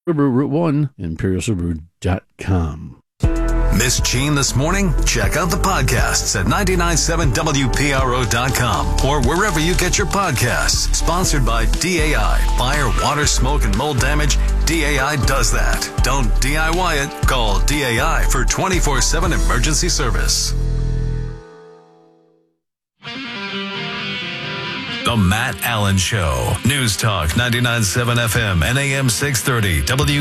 Subaru Route 1, ImperialSubaru.com. Miss Gene this morning? Check out the podcasts at 997WPRO.com or wherever you get your podcasts. Sponsored by DAI. Fire, water, smoke, and mold damage. DAI does that. Don't DIY it. Call DAI for 24/7 emergency service. The Matt Allen Show. News Talk 99.7 FM and AM 630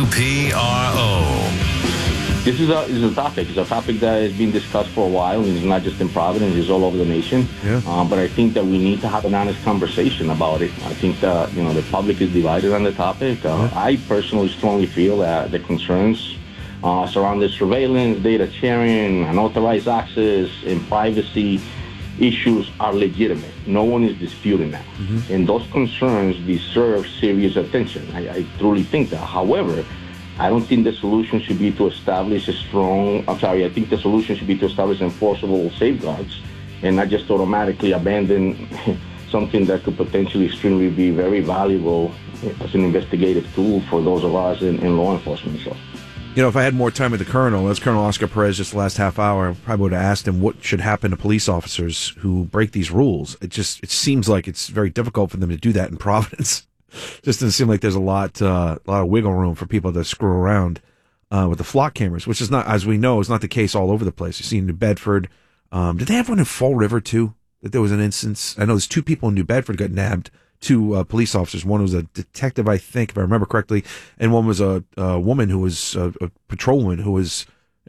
WPRO. This is a topic. It's a topic that has been discussed for a while, and it's not just in Providence; it's all over the nation. Yeah. But I think that we need to have an honest conversation about it. I think that the public is divided on the topic. I personally strongly feel that the concerns surrounding surveillance, data sharing, unauthorized access, and privacy issues are legitimate. No one is disputing that, and those concerns deserve serious attention. I truly think that. However, I don't think the solution should be to establish I think the solution should be to establish enforceable safeguards and not just automatically abandon something that could potentially extremely be very valuable as an investigative tool for those of us in law enforcement. So, if I had more time with the Colonel, that's Colonel Oscar Perez just the last half hour, I probably would have asked him what should happen to police officers who break these rules. It seems like it's very difficult for them to do that in Providence. Just doesn't seem like there's a lot of wiggle room for people to screw around with the flock cameras, which is not, as we know, is not the case all over the place. You see in New Bedford. Did they have one in Fall River too? That there was an instance. I know there's two people in New Bedford got nabbed. Two police officers. One was a detective, I think, if I remember correctly, and one was a woman who was a patrolwoman who was,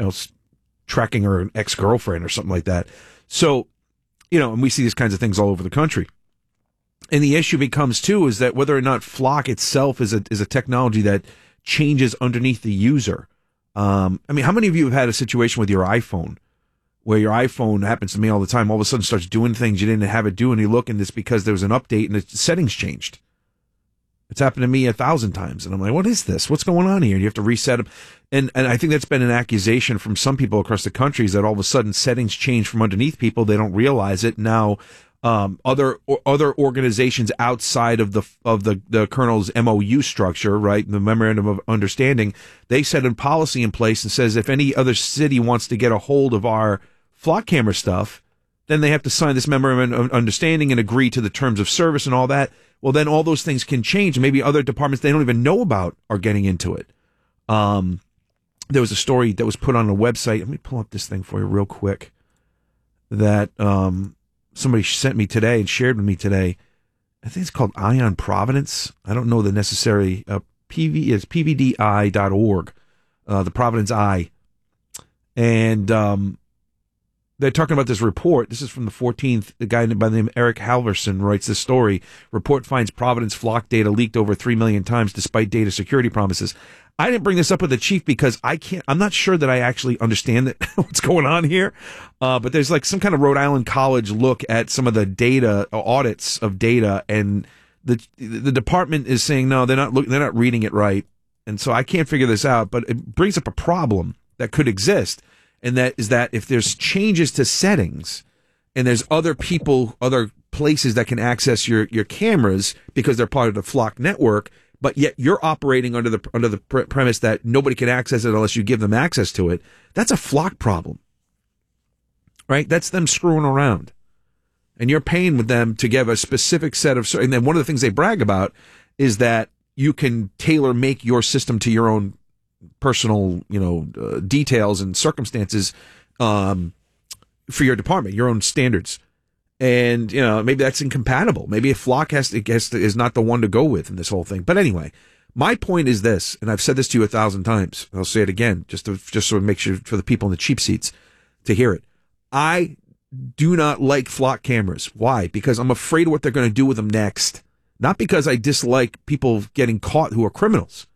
tracking her ex-girlfriend or something like that. So, and we see these kinds of things all over the country. And the issue becomes too is that whether or not Flock itself is a technology that changes underneath the user. How many of you have had a situation with your iPhone where your iPhone happens to me all the time, all of a sudden starts doing things you didn't have it do, and you look and it's because there was an update and the settings changed. It's happened to me 1,000 times, and I'm like, what is this? What's going on here? And you have to reset them. And I think that's been an accusation from some people across the country, is that all of a sudden settings change from underneath people. They don't realize it. Now, other organizations outside of the Colonel's MOU structure, right, the Memorandum of Understanding, they set a policy in place and says if any other city wants to get a hold of our flock camera stuff, then they have to sign this Memorandum of Understanding and agree to the terms of service and all that. Well, then all those things can change. Maybe other departments they don't even know about are getting into it. There was a story that was put on a website. Let me pull up this thing for you real quick. That somebody sent me today and shared with me today. I think it's called Ion Providence. I don't know the necessary it's pvdi.org, the Providence Eye. And they're talking about this report. This is from the 14th. A guy by the name of Eric Halverson writes this story. Report finds Providence flock data leaked over 3 million times despite data security promises. I didn't bring this up with the chief because I'm not sure that I actually understand what's going on here. But there's like some kind of Rhode Island College look at some of the data audits of data, and the department is saying, no, they're not reading it right. And so I can't figure this out, but it brings up a problem that could exist. And that is that if there's changes to settings and there's other places that can access your cameras because they're part of the flock network, but yet you're operating under the premise that nobody can access it unless you give them access to it, that's a flock problem, right? That's them screwing around. And you're paying with them to give a specific set of, and then one of the things they brag about is that you can tailor make your system to your own personal, details and circumstances, for your department, your own standards. And, maybe that's incompatible. Maybe a flock is not the one to go with in this whole thing. But anyway, my point is this, and I've said this to you 1,000 times. I'll say it again, just so make sure for the people in the cheap seats to hear it. I do not like flock cameras. Why? Because I'm afraid of what they're going to do with them next. Not because I dislike people getting caught who are criminals.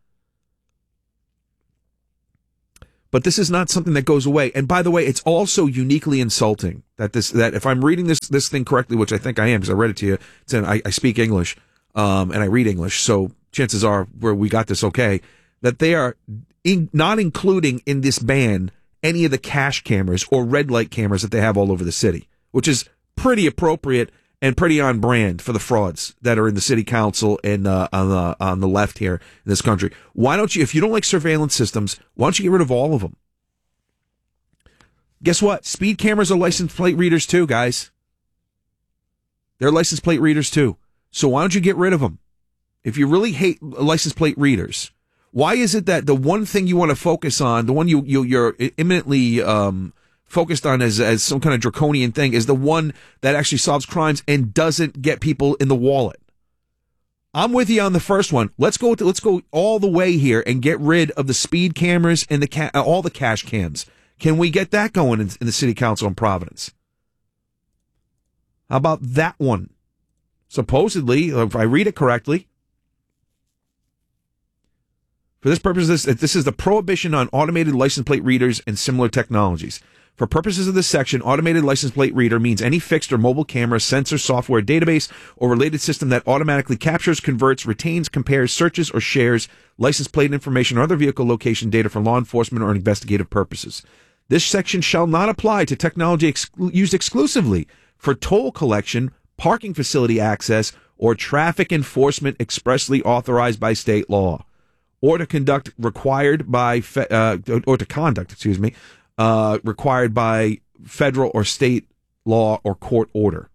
But this is not something that goes away. And by the way, it's also uniquely insulting that if I'm reading this thing correctly, which I think I am because I read it to you, I speak English, and I read English, so chances are where we got this okay, that they are not including in this ban any of the cache cameras or red light cameras that they have all over the city, which is pretty appropriate and pretty on brand for the frauds that are in the city council and on the left here in this country. Why don't you, if you don't like surveillance systems, why don't you get rid of all of them? Guess what? Speed cameras are license plate readers too, guys. They're license plate readers too. So why don't you get rid of them? If you really hate license plate readers, why is it that the one thing you want to focus on, the one you're imminently focused on as some kind of draconian thing, is the one that actually solves crimes and doesn't get people in the wallet? I'm with you on the first one. Let's go all the way here and get rid of the speed cameras and all the cash cams. Can we get that going in the city council in Providence? How about that one? Supposedly, if I read it correctly, for this purpose, this is the prohibition on automated license plate readers and similar technologies. For purposes of this section, automated license plate reader means any fixed or mobile camera, sensor, software, database, or related system that automatically captures, converts, retains, compares, searches, or shares license plate information or other vehicle location data for law enforcement or investigative purposes. This section shall not apply to technology used exclusively for toll collection, parking facility access, or traffic enforcement expressly authorized by state law, or to conduct required by required by federal or state law or court order.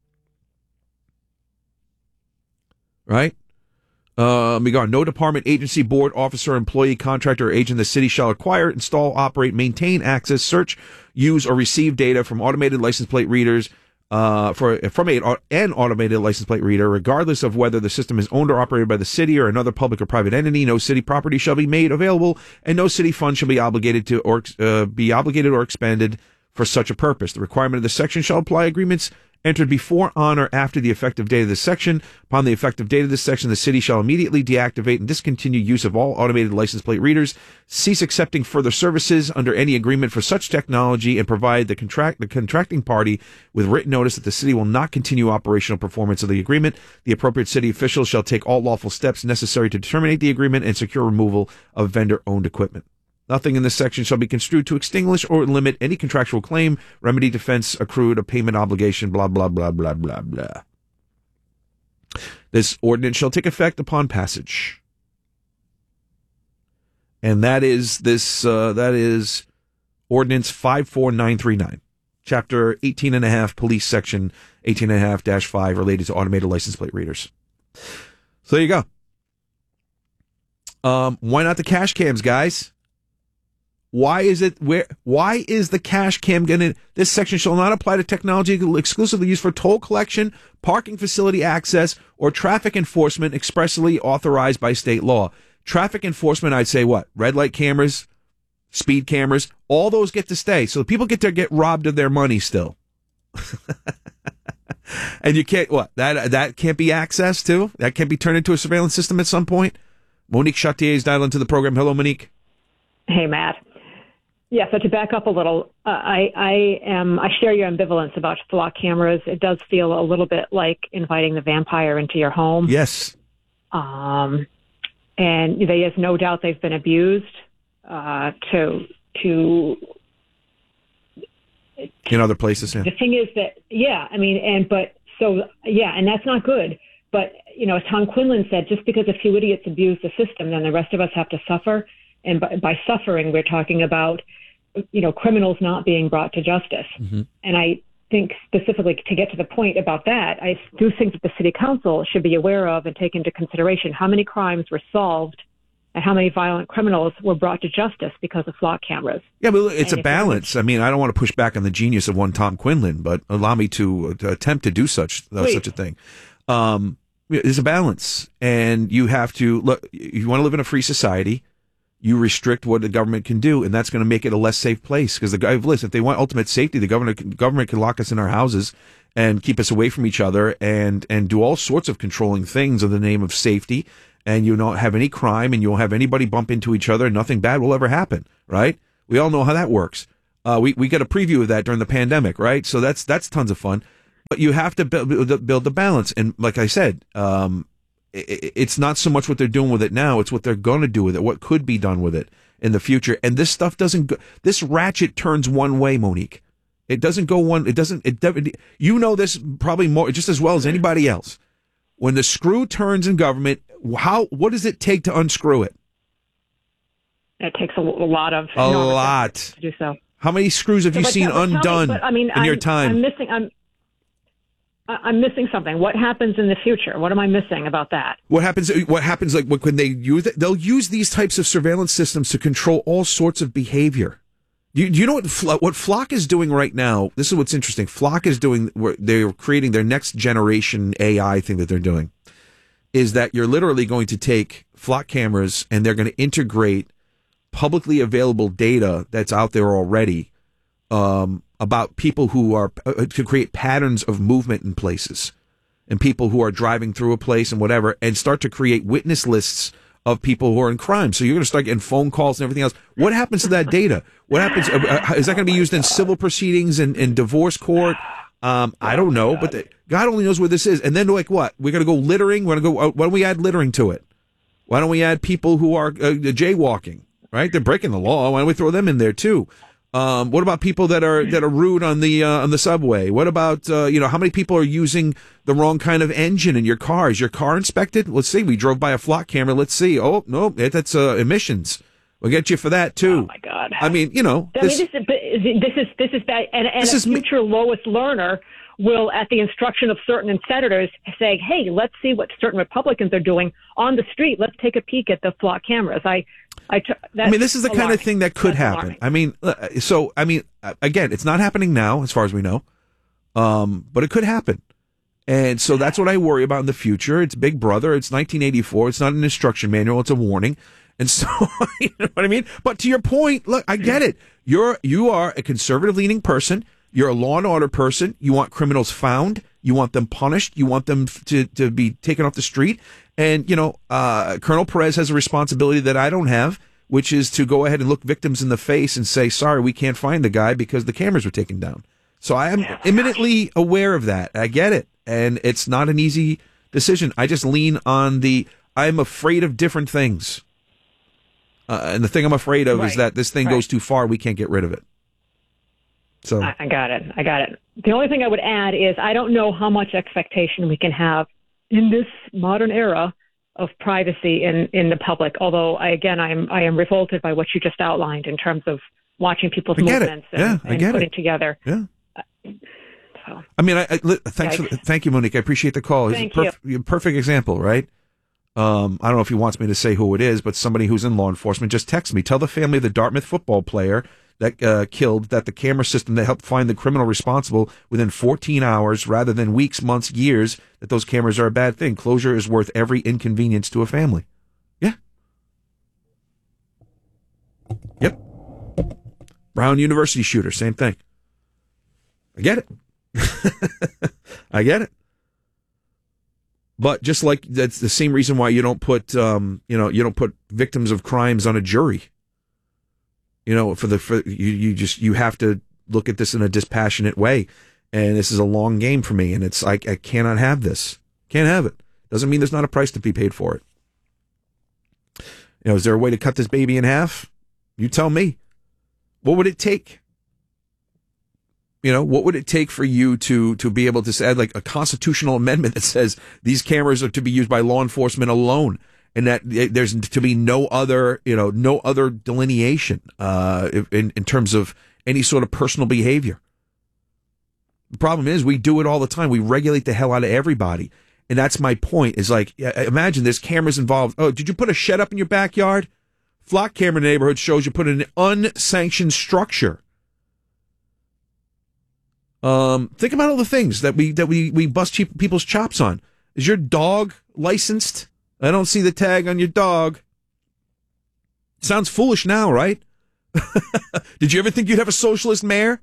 Right? We got no department, agency, board, officer, employee, contractor, or agent of the city shall acquire, install, operate, maintain, access, search, use, or receive data from automated license plate readers from an automated license plate reader, regardless of whether the system is owned or operated by the city or another public or private entity. No city property shall be made available, and no city fund shall be obligated or expended for such a purpose. The requirement of this section shall apply agreements entered before, on, or after the effective date of this section. Upon the effective date of this section, the city shall immediately deactivate and discontinue use of all automated license plate readers, cease accepting further services under any agreement for such technology, and provide the contracting party with written notice that the city will not continue operational performance of the agreement. The appropriate city officials shall take all lawful steps necessary to terminate the agreement and secure removal of vendor-owned equipment. Nothing in this section shall be construed to extinguish or limit any contractual claim, remedy, defense, accrued, a payment obligation, blah, blah, blah, blah, blah, blah. This ordinance shall take effect upon passage. And that is Ordinance 54939, Chapter 18.5, Police Section 18.5-5, related to automated license plate readers. So there you go. Why not the cash cams, guys? Why is the cash cam this section shall not apply to technology exclusively used for toll collection, parking facility access, or traffic enforcement expressly authorized by state law. Traffic enforcement, I'd say what? Red light cameras, speed cameras, all those get to stay. So people get to get robbed of their money still. And you can't, that can't be accessed to? That can't be turned into a surveillance system at some point? Monique Chartier is dialed into the program. Hello, Monique. Hey, Matt. Yeah, so to back up a little, I share your ambivalence about flock cameras. It does feel a little bit like inviting the vampire into your home. Yes. And there's no doubt they've been abused to in other places. Yeah. The thing is that, and that's not good. But, as Tom Quinlan said, just because a few idiots abuse the system, then the rest of us have to suffer. And by suffering, we're talking about, criminals not being brought to justice. Mm-hmm. And I think specifically to get to the point about that, I do think that the city council should be aware of and take into consideration how many crimes were solved and how many violent criminals were brought to justice because of flock cameras. Yeah, but it's a balance. I mean, I don't want to push back on the genius of one Tom Quinlan, but allow me to attempt to do such a thing. There's a balance, and you have to look. You want to live in a free society. You restrict what the government can do, and that's going to make it a less safe place. Because if they want ultimate safety, the government can lock us in our houses and keep us away from each other, and do all sorts of controlling things in the name of safety. And you don't have any crime, and you won't have anybody bump into each other, and nothing bad will ever happen. Right? We all know how that works. We got a preview of that during the pandemic, right? So that's tons of fun. But you have to build the balance, and like I said, it's not so much what they're doing with it now, it's what they're going to do with it, what could be done with it in the future. And this stuff this ratchet turns one way, Monique. It doesn't go one. It doesn't. You know this probably more just as well as anybody else. When the screw turns in government, what does it take to unscrew it? It takes a lot of to do so. How many screws have you seen undone in your time? I'm missing something. What happens in the future? What am I missing about that? What happens? Like when they use it, they'll use these types of surveillance systems to control all sorts of behavior. Do you know what Flock is doing right now? This is what's interesting. Flock is doing. They're creating their next generation AI thing that they're doing. Is that you're literally going to take Flock cameras and they're going to integrate publicly available data that's out there already about people who are to create patterns of movement in places and people who are driving through a place and whatever, and start to create witness lists of people who are in crime. So you're going to start getting phone calls and everything else. What happens to that data? What happens? Is that going to be used in civil proceedings and divorce court? I don't know, but God only knows where this is. And then like what? We're going to go littering. We're going to go. Why don't we add littering to it? Why don't we add people who are jaywalking? Right? They're breaking the law. Why don't we throw them in there too? What about people that are rude on the subway? What about how many people are using the wrong kind of engine in your car? Is your car inspected? Let's see. We drove by a Flock camera. Let's see. Oh no, that's emissions. We'll get you for that too. Oh my God! I mean, this is bad. And a future lowest learner will, at the instruction of certain senators, say, "Hey, let's see what certain Republicans are doing on the street. Let's take a peek at the Flock cameras." This is the kind of thing that could happen. Alarming. Again, it's not happening now, as far as we know, but it could happen. And so that's what I worry about in the future. It's Big Brother. It's 1984. It's not an instruction manual. It's a warning. And so, you know what I mean? But to your point, look, I get it. You are a conservative-leaning person. You're a law and order person. You want criminals found. You want them punished. You want them to be taken off the street. And, Colonel Perez has a responsibility that I don't have, which is to go ahead and look victims in the face and say, sorry, we can't find the guy because the cameras were taken down. So I am imminently aware of that. I get it. And it's not an easy decision. I just lean on I'm afraid of different things. And the thing I'm afraid of is that this thing goes too far. We can't get rid of it. So I got it. The only thing I would add is I don't know how much expectation we can have in this modern era of privacy in the public. Although I am revolted by what you just outlined in terms of watching people's movements and putting together. Yeah. Thank you, Monique. I appreciate the call. It's a perfect example, right? I don't know if he wants me to say who it is, but somebody who's in law enforcement just text me. Tell the family of the Dartmouth football player that killed that the camera system that helped find the criminal responsible within 14 hours rather than weeks, months, years, that those cameras are a bad thing. Closure is worth every inconvenience to a family. Yeah. Yep. Brown University shooter, same thing. I get it. I get it. But just like that's the same reason why you don't put you don't put victims of crimes on a jury. You have to look at this in a dispassionate way. And this is a long game for me, and it's like I cannot have this. Can't have it. Doesn't mean there's not a price to be paid for it. Is there a way to cut this baby in half? You tell me. What would it take? What would it take for you to be able to add like a constitutional amendment that says these cameras are to be used by law enforcement alone, and that there's to be no other delineation in terms of any sort of personal behavior? The problem is we do it all the time. We regulate the hell out of everybody, and that's my point. Is like, imagine there's cameras involved. Oh, did you put a shed up in your backyard? Flock camera in the neighborhood shows you put in an unsanctioned structure. Think about all the things that we bust people's chops on. Is your dog licensed? I don't see the tag on your dog. Sounds foolish now, right? Did you ever think you'd have a socialist mayor?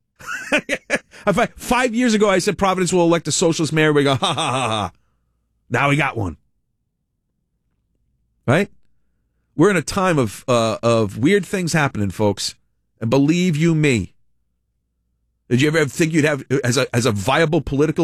5 years ago, I said Providence will elect a socialist mayor. We go, ha, ha, ha, ha. Now we got one. Right? We're in a time of weird things happening, folks. And believe you me, did you ever think you'd have, as a viable political